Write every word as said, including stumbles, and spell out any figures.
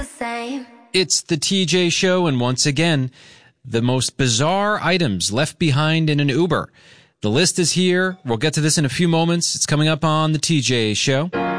It's the T J Show, and once again, the most bizarre items left behind in an Uber. The list is here. We'll get to this in a few moments. It's coming up on the T J Show.